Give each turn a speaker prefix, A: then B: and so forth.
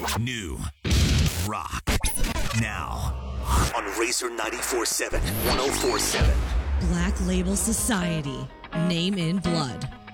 A: New rock. Now on Razor 94.7, 104.7.
B: Black Label Society. Name in blood.